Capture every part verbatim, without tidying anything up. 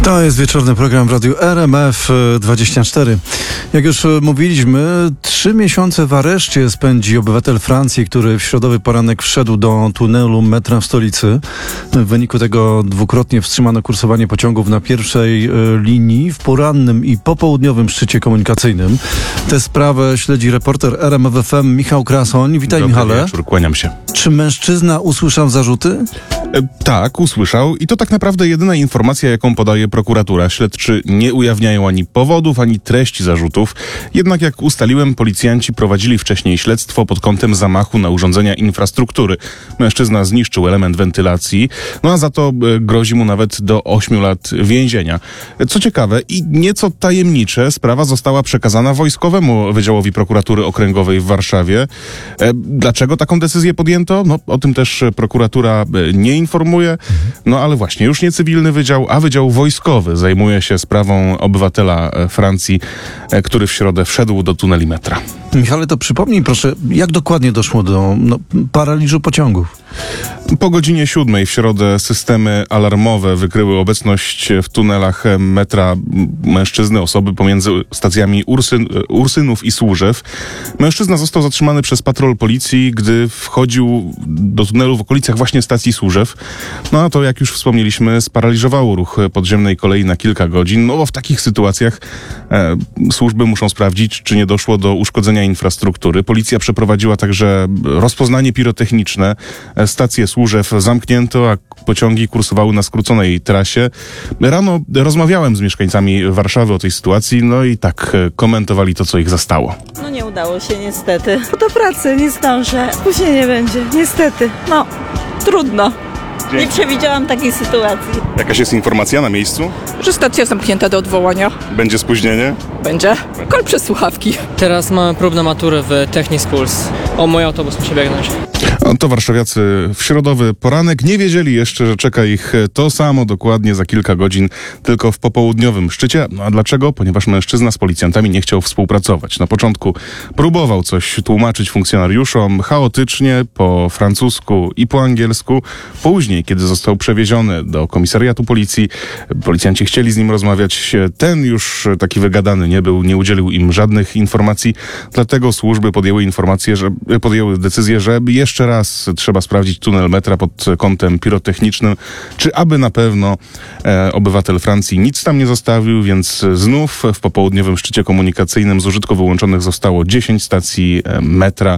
To jest wieczorny program w Radiu R M F dwadzieścia cztery. Jak już mówiliśmy, trzy miesiące w areszcie spędzi obywatel Francji, który w środowy poranek wszedł do tunelu metra w stolicy. W wyniku tego dwukrotnie wstrzymano kursowanie pociągów na pierwszej linii w porannym i popołudniowym szczycie komunikacyjnym. Tę sprawę śledzi reporter R M F F M Michał Krasoń. Witaj, Dobry Michale. wieczór, kłaniam się. Czy mężczyzna usłyszał zarzuty? E, tak, usłyszał i to tak naprawdę jedyna informacja, jaką podaje prokuratura. Śledczy nie ujawniają ani powodów, ani treści zarzutów. Jednak jak ustaliłem, policjanci prowadzili wcześniej śledztwo pod kątem zamachu na urządzenia infrastruktury. Mężczyzna zniszczył element wentylacji, no a za to e, grozi mu nawet do ośmiu lat więzienia. E, co ciekawe i nieco tajemnicze, sprawa została przekazana Wojskowemu Wydziałowi Prokuratury Okręgowej w Warszawie. E, dlaczego taką decyzję podjęto? No, o tym też prokuratura e, nie informuje. No ale właśnie, już nie cywilny wydział, a wydział wojskowy zajmuje się sprawą obywatela Francji, który w środę wszedł do tuneli metra. Michale, to przypomnij proszę, jak dokładnie doszło do no, paraliżu pociągów? Po godzinie siódmej w środę systemy alarmowe wykryły obecność w tunelach metra mężczyzny, osoby pomiędzy stacjami Ursyn, Ursynów i Służew. Mężczyzna został zatrzymany przez patrol policji, gdy wchodził do tunelu w okolicach właśnie stacji Służew. No a to, jak już wspomnieliśmy, sparaliżowało ruch podziemnej kolei na kilka godzin. No bo w takich sytuacjach e, służby muszą sprawdzić, czy nie doszło do uszkodzenia infrastruktury. Policja przeprowadziła także rozpoznanie pirotechniczne. Stacje Służew zamknięto, a pociągi kursowały na skróconej trasie. Rano rozmawiałem z mieszkańcami Warszawy o tej sytuacji, no i tak komentowali to, co ich zastało. No nie udało się niestety. Do pracy nie zdążę. Później nie będzie. Niestety. No, trudno. Nie przewidziałam takiej sytuacji. Jakaś jest informacja na miejscu? Że stacja zamknięta do odwołania. Będzie spóźnienie? Będzie. Kol przez słuchawki. Teraz mamy próbę matury w Technis Puls. O, mój autobus musi biegnąć. To warszawiacy w środowy poranek nie wiedzieli jeszcze, że czeka ich to samo dokładnie za kilka godzin, tylko w popołudniowym szczycie. No a dlaczego? Ponieważ mężczyzna z policjantami nie chciał współpracować. Na początku próbował coś tłumaczyć funkcjonariuszom chaotycznie, po francusku i po angielsku. Później, kiedy został przewieziony do komisariatu policji, policjanci chcieli z nim rozmawiać. Ten już taki wygadany nie był, nie udzielił im żadnych informacji, dlatego służby podjęły informację, że podjęły decyzję, że jeszcze raz trzeba sprawdzić tunel metra pod kątem pirotechnicznym, czy aby na pewno e, obywatel Francji nic tam nie zostawił, więc znów w popołudniowym szczycie komunikacyjnym z użytku wyłączonych zostało dziesięć stacji e, metra.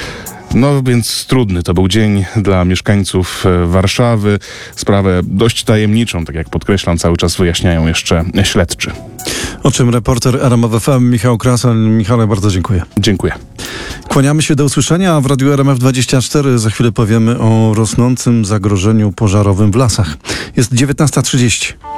No więc trudny to był dzień dla mieszkańców Warszawy. Sprawę dość tajemniczą, tak jak podkreślam, cały czas wyjaśniają jeszcze śledczy. O czym reporter R M F F M Michał Krasoń. Michale, bardzo dziękuję. Dziękuję. Kłaniamy się, do usłyszenia. W Radiu R M F dwadzieścia cztery za chwilę powiemy o rosnącym zagrożeniu pożarowym w lasach. Jest dziewiętnasta trzydzieści.